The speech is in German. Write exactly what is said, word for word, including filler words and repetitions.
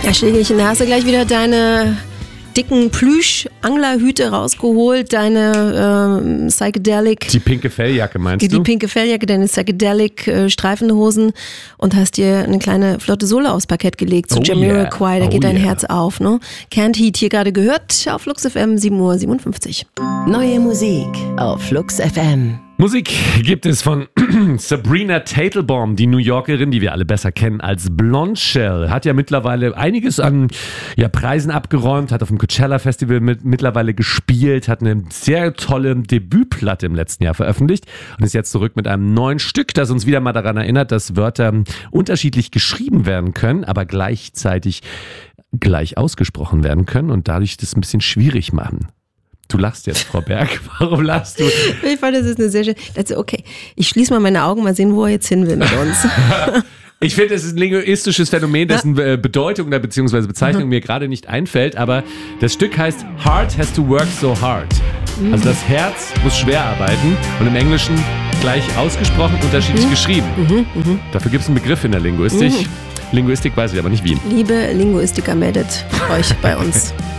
Ja, Schlägelchen, da hast du gleich wieder deine dicken Plüsch-Anglerhüte rausgeholt, deine ähm, Psychedelic... Die pinke Felljacke meinst die, du? Die pinke Felljacke, deine Psychedelic-Streifenhosen und hast dir eine kleine flotte Sohle aufs Parkett gelegt zu Oh Jamiroquai, yeah. da Oh geht dein yeah. Herz auf, ne? Can't Heat hier gerade gehört auf Flux F M, sieben Uhr siebenundfünfzig. Neue Musik auf Flux F M. Musik gibt es von Sabrina Teitelbaum, die New Yorkerin, die wir alle besser kennen als Blonde Shell. Hat ja mittlerweile einiges an ja, Preisen abgeräumt, hat auf dem Coachella Festival mit, mittlerweile gespielt, hat eine sehr tolle Debütplatte im letzten Jahr veröffentlicht und ist jetzt zurück mit einem neuen Stück, das uns wieder mal daran erinnert, dass Wörter unterschiedlich geschrieben werden können, aber gleichzeitig gleich ausgesprochen werden können und dadurch das ein bisschen schwierig machen. Du lachst jetzt, Frau Berg. Warum lachst du? Ich fand, das ist eine sehr schöne... Also, okay, ich schließe mal meine Augen, mal sehen, wo er jetzt hin will mit uns. Ich finde, es ist ein linguistisches Phänomen, dessen Bedeutung oder beziehungsweise Bezeichnung mhm. mir gerade nicht einfällt, aber das Stück heißt Heart has to work so hard. Mhm. Also das Herz muss schwer arbeiten und im Englischen gleich ausgesprochen, unterschiedlich mhm. geschrieben. Mhm. Mhm. Dafür gibt es einen Begriff in der Linguistik. Mhm. Linguistik weiß ich aber nicht wie. Liebe Linguistiker, meldet euch bei uns.